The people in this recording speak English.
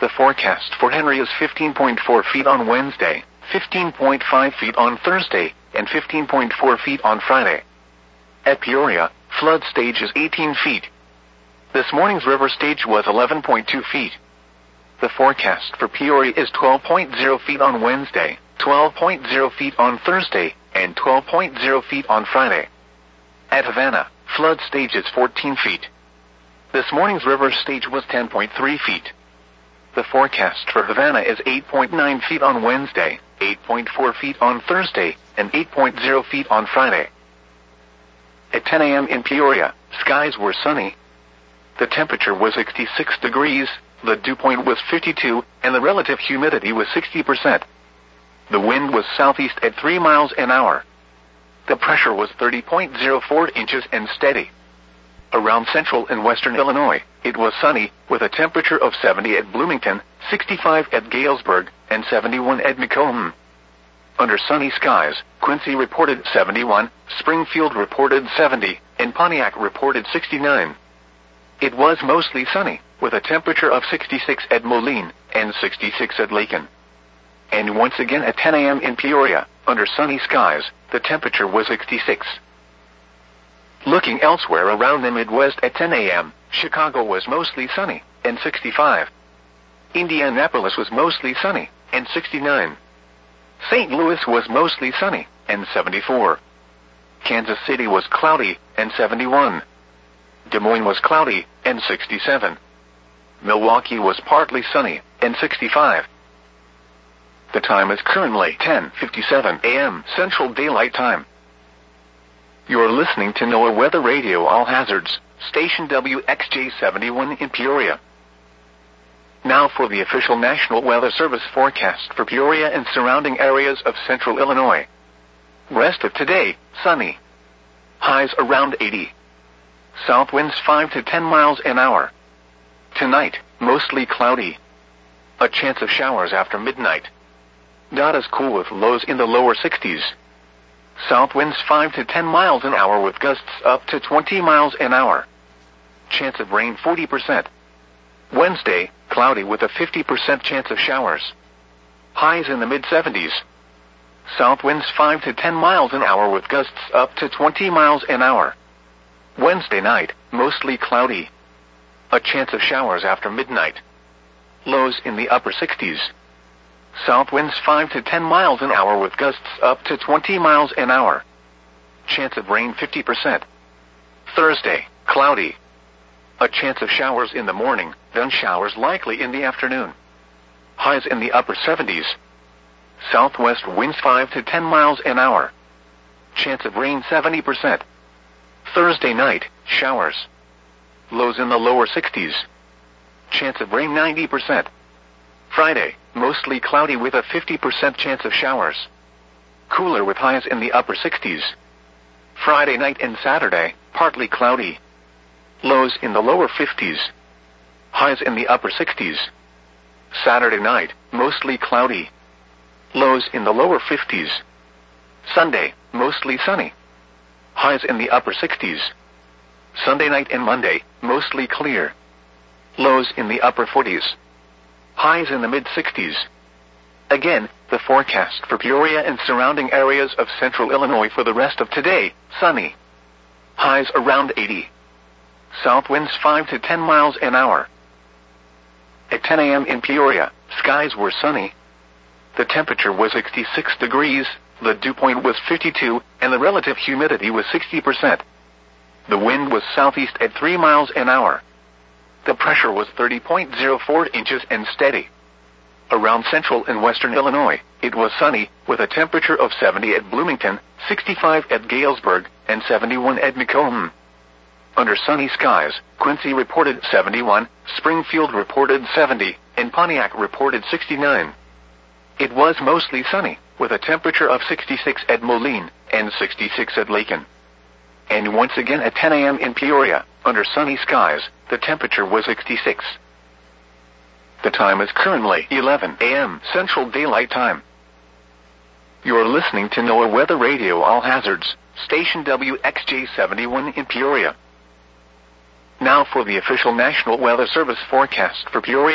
The forecast for Henry is 15.4 feet on Wednesday, 15.5 feet on Thursday, and 15.4 feet on Friday. At Peoria, flood stage is 18 feet. This morning's river stage was 11.2 feet. The forecast for Peoria is 12.0 feet on Wednesday, 12.0 feet on Thursday, and 12.0 feet on Friday. At Havana, flood stage is 14 feet. This morning's river stage was 10.3 feet. The forecast for Havana is 8.9 feet on Wednesday, 8.4 feet on Thursday, and 8.0 feet on Friday. At 10 a.m. in Peoria, skies were sunny. The temperature was 66 degrees, the dew point was 52, and the relative humidity was 60%. The wind was southeast at 3 miles an hour. The pressure was 30.04 inches and steady. Around central and western Illinois, it was sunny, with a temperature of 70 at Bloomington, 65 at Galesburg, and 71 at Macomb. Under sunny skies, Quincy reported 71, Springfield reported 70, and Pontiac reported 69. It was mostly sunny, with a temperature of 66 at Moline, and 66 at Lacon. And once again at 10 a.m. in Peoria, under sunny skies, the temperature was 66. Looking elsewhere around the Midwest at 10 a.m., Chicago was mostly sunny, and 65. Indianapolis was mostly sunny, and 69. St. Louis was mostly sunny, and 74. Kansas City was cloudy, and 71. Des Moines was cloudy, and 67. Milwaukee was partly sunny, and 65. The time is currently 10:57 a.m. Central Daylight Time. You're listening to NOAA Weather Radio All Hazards, station WXJ71 in Peoria. Now for the official National Weather Service forecast for Peoria and surrounding areas of central Illinois. Rest of today, sunny. Highs around 80. South winds 5 to 10 miles an hour. Tonight, mostly cloudy. A chance of showers after midnight. Not as cool with lows in the lower 60s. South winds 5 to 10 miles an hour with gusts up to 20 miles an hour. Chance of rain 40%. Wednesday, cloudy with a 50% chance of showers. Highs in the mid-70s. South winds 5 to 10 miles an hour with gusts up to 20 miles an hour. Wednesday night, mostly cloudy. A chance of showers after midnight. Lows in the upper 60s. South winds 5 to 10 miles an hour with gusts up to 20 miles an hour. Chance of rain 50%. Thursday, cloudy. A chance of showers in the morning, then showers likely in the afternoon. Highs in the upper 70s. Southwest winds 5 to 10 miles an hour. Chance of rain 70%. Thursday night, showers. Lows in the lower 60s. Chance of rain 90%. Friday, mostly cloudy with a 50% chance of showers. Cooler with highs in the upper 60s. Friday night and Saturday, partly cloudy. Lows in the lower 50s. Highs in the upper 60s. Saturday night, mostly cloudy. Lows in the lower 50s. Sunday, mostly sunny. Highs in the upper 60s. Sunday night and Monday, mostly clear. Lows in the upper 40s. Highs in the mid-60s. Again, the forecast for Peoria and surrounding areas of central Illinois for the rest of today, sunny. Highs around 80. South winds 5 to 10 miles an hour. At 10 a.m. in Peoria, skies were sunny. The temperature was 66 degrees, the dew point was 52, and the relative humidity was 60%. The wind was southeast at 3 miles an hour. The pressure was 30.04 inches and steady. Around central and western Illinois, it was sunny, with a temperature of 70 at Bloomington, 65 at Galesburg, and 71 at Macomb. Under sunny skies, Quincy reported 71, Springfield reported 70, and Pontiac reported 69. It was mostly sunny, with a temperature of 66 at Moline, and 66 at Lacon. And once again at 10 a.m. in Peoria, under sunny skies, the temperature was 66. The time is currently 11 a.m. Central Daylight Time. You're listening to NOAA Weather Radio All Hazards, station WXJ71 in Peoria. Now for the official National Weather Service forecast for Peoria